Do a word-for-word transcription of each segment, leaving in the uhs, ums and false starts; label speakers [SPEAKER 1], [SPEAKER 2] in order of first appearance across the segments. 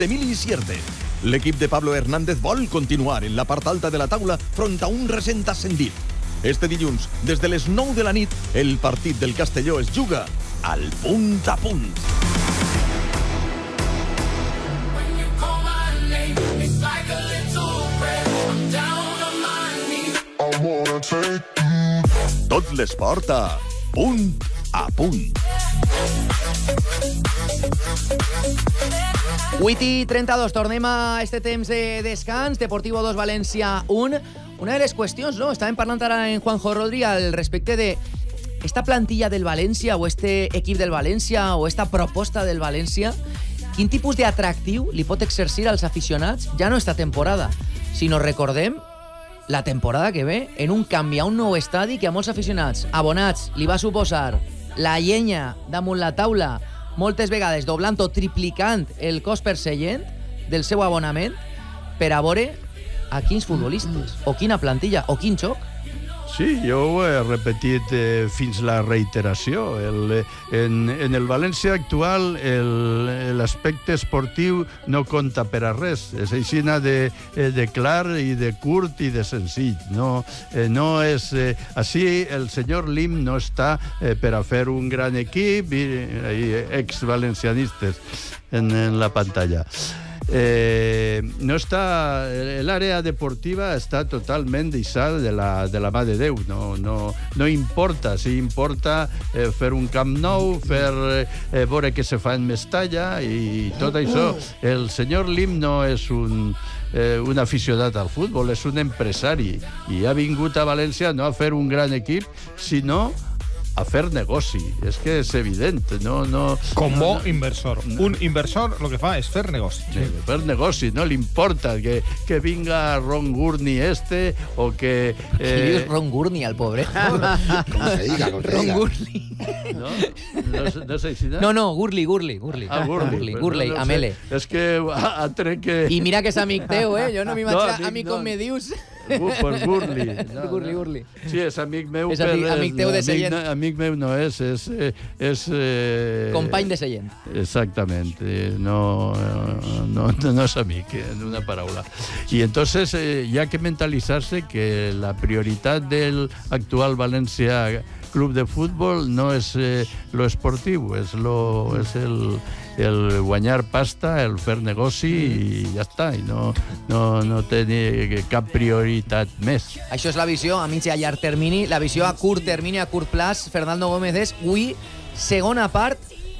[SPEAKER 1] Emili Sierte. L'equip de Pablo Hernández vol continuar en la part alta de la taula front a un recent ascendit. Este dilluns, des de les nou de la nit, el partit del Castelló es juga al punt a punt. Tot l'esport a punt a punt.
[SPEAKER 2] vuit i trenta-dos, tornem a este temps de descans. Deportivo dos, València un. Una de les qüestions, no? Estàvem parlant ara en Juanjo Rodri al respecte de esta plantilla del València o este equip del València o esta proposta del València. Quin tipus d'atractiu li pot exercir als aficionats ja no esta temporada, sinó recordem la temporada que ve en un canvi a un nou estadi que a molts aficionats abonats li va suposar la llenya damunt la taula, moltes vegades doblant o triplicant el cost per seient del seu abonament per a veure a quins futbolistes, o quina plantilla, o quin xoc.
[SPEAKER 3] Sí, jo ho he repetit eh, fins la reiteració. El, en, en el València actual l'aspecte esportiu no compta per a res. És aixina de, de clar i de curt i de senzill. No, eh, no és, eh, així el senyor Lim no està eh, per a fer un gran equip i, i ex-valencianistes en, en la pantalla. Eh, no està, l'àrea deportiva està totalment deixada de la, de la mà de Déu. No, no, no importa, si importa eh, fer un camp nou, fer eh, veure que se fa en Mestalla i tot això. El senyor Lim no és un, eh, un aficionat al futbol, és un empresari i ha vingut a València no a fer un gran equip, sinó a fer negoci. És que és evident. No, no,
[SPEAKER 4] Com bo
[SPEAKER 3] no,
[SPEAKER 4] inversor.
[SPEAKER 3] No.
[SPEAKER 4] Un inversor lo que fa és fer negoci.
[SPEAKER 3] Sí, fer negoci. No li importa que, que vinga Ron Gurney este o que...
[SPEAKER 2] Eh... Qui dius Ron Gurney, al pobre?
[SPEAKER 5] Com se diga, com se
[SPEAKER 2] Ron
[SPEAKER 5] diga.
[SPEAKER 2] Gurley.
[SPEAKER 3] No? No, no sé si...
[SPEAKER 2] No, no, Gurley, Gurley. Gurley,
[SPEAKER 3] Ah, Gurley.
[SPEAKER 2] Gurley,
[SPEAKER 3] Pues
[SPEAKER 2] Gurley
[SPEAKER 3] no, no
[SPEAKER 2] amb L.
[SPEAKER 3] sé. És que ha tret que...
[SPEAKER 2] I mira que és amic teu, eh? Jo no m'imagino
[SPEAKER 3] No,
[SPEAKER 2] a mi
[SPEAKER 3] no.
[SPEAKER 2] com me dius.
[SPEAKER 3] Per Gurley. No,
[SPEAKER 2] Gurley,
[SPEAKER 3] no.
[SPEAKER 2] Gurley.
[SPEAKER 3] Sí, és amic meu.
[SPEAKER 2] És amic-
[SPEAKER 3] però
[SPEAKER 2] amic teu de
[SPEAKER 3] amic,
[SPEAKER 2] Sallent.
[SPEAKER 3] no, amic meu no és, és... és eh,
[SPEAKER 2] Company de seient.
[SPEAKER 3] Exactament. Eh, No, no, no és amic, en una paraula. Y entonces eh, ya que mentalizarse que la prioridad del actual Valencia Club de Fútbol no és eh, lo esportiu, és, lo, és el, el guanyar pasta, el fer negoci i ja està, i no, no, no té ni cap prioritat més.
[SPEAKER 2] Això és la visió a mig i a llarg termini. La visió a curt termini, a curt plaç, Fernando Gómez, és avui, segona part,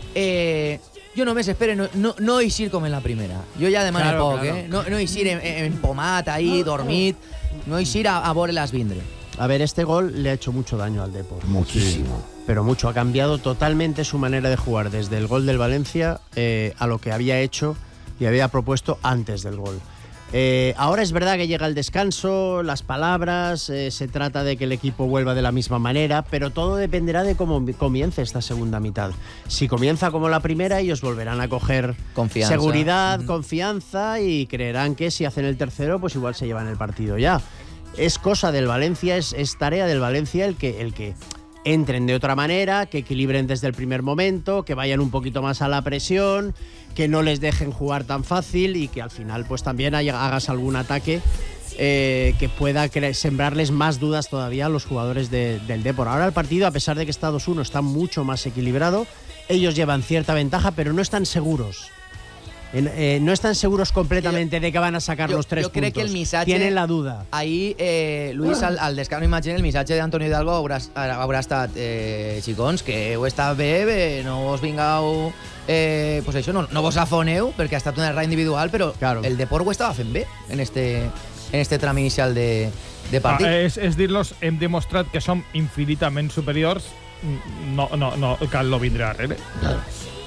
[SPEAKER 2] eh, jo només espero no, no, no eixir com en la primera. Jo ja demano
[SPEAKER 6] Claro,
[SPEAKER 2] poc,
[SPEAKER 6] claro.
[SPEAKER 2] eh? No, no eixir en, en pomat, ahí, dormit, no eixir a, a veure-las vindre.
[SPEAKER 6] A ver, este gol le ha hecho mucho daño al Depor.
[SPEAKER 5] Muchísimo.
[SPEAKER 6] Pero mucho. Ha cambiado totalmente su manera de jugar desde el gol del Valencia eh, a lo que había hecho y había propuesto antes del gol. Eh, ahora es verdad que llega el descanso, las palabras, eh, se trata de que el equipo vuelva de la misma manera, pero todo dependerá de cómo comience esta segunda mitad. Si comienza como la primera, ellos volverán a coger
[SPEAKER 2] Confianza.
[SPEAKER 6] seguridad, confianza y creerán que si hacen el tercero, pues igual se llevan el partido ya. Es cosa del Valencia, es, es tarea del Valencia el que, el que entren de otra manera, que equilibren desde el primer momento, que vayan un poquito más a la presión, que no les dejen jugar tan fácil y que al final pues también haya- hagas algún ataque eh, que pueda cre- sembrarles más dudas todavía a los jugadores de- del Depor. Ahora el partido, a pesar de que está dos uno, está mucho más equilibrado. Ellos llevan cierta ventaja, pero no están seguros. En- eh, no están seguros completamente de que van a sacar
[SPEAKER 2] Jo,
[SPEAKER 6] los tres
[SPEAKER 2] jo crec
[SPEAKER 6] puntos.
[SPEAKER 2] que el missatge...
[SPEAKER 6] Tienen la duda.
[SPEAKER 2] Ahir, eh, Luis, al, al descans, m'imagino, el missatge d'Antonio Hidalgo haurà, haurà estat eh, xicons, que heu estat bé, bé, no us vingueu... Eh, pues això, no, no vos afoneu, perquè ha estat una errada individual, però
[SPEAKER 6] Claro.
[SPEAKER 2] el Depor ho estava fent bé en este, en este tram inicial de, de
[SPEAKER 4] Ah,
[SPEAKER 2] partit.
[SPEAKER 4] és, és dir-los, hem demostrat que som infinitament superiors, no, no, no cal no vindre darrere.
[SPEAKER 5] Claro.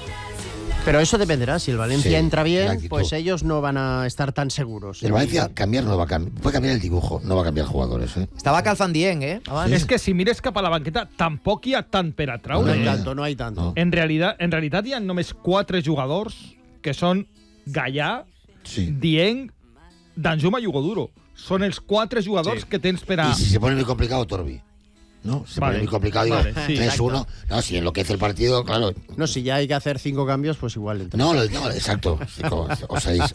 [SPEAKER 6] Pero eso dependerá. Si el Valencia
[SPEAKER 5] Sí,
[SPEAKER 6] entra
[SPEAKER 5] la
[SPEAKER 6] bien,
[SPEAKER 5] actitud.
[SPEAKER 6] pues ellos no van a estar tan seguros.
[SPEAKER 5] El Valencia cambiar no va a cambiar. Puede cambiar el dibujo, no va a cambiar jugadores, ¿eh?
[SPEAKER 2] Estava calfant dient, eh? Abans.
[SPEAKER 4] És que si mires cap a la banqueta, tampoc hi ha tant per a
[SPEAKER 6] No
[SPEAKER 4] traure.
[SPEAKER 6] hay
[SPEAKER 5] No,
[SPEAKER 6] tanto, no hay tanto.
[SPEAKER 5] no.
[SPEAKER 4] En realitat, en realitat hi ha només quatre jugadors que són Gallà,
[SPEAKER 5] Sí.
[SPEAKER 4] Dieng, Danjuma i Hugo Duro. Són els quatre jugadors
[SPEAKER 6] Sí.
[SPEAKER 4] que tens per a...
[SPEAKER 5] Y si se pone muy complicado, Torbi. ¿no? Se
[SPEAKER 4] Vale,
[SPEAKER 5] pone muy complicado, digo,
[SPEAKER 4] vale, sí,
[SPEAKER 5] tres uno. No, si enloquece el partido, claro.
[SPEAKER 6] No, si ya hay que hacer cinco cambios, pues igual. entra.
[SPEAKER 5] No, no, no, exacto. Cinco o seis.